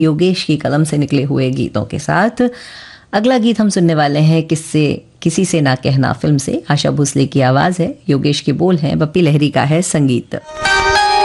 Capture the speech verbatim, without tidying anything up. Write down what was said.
योगेश की कलम से निकले हुए गीतों के साथ अगला गीत हम सुनने वाले हैं किससे किसी से ना कहना फिल्म से। आशा भोसले की आवाज़ है, योगेश के बोल हैं, बप्पी लहरी का है संगीत।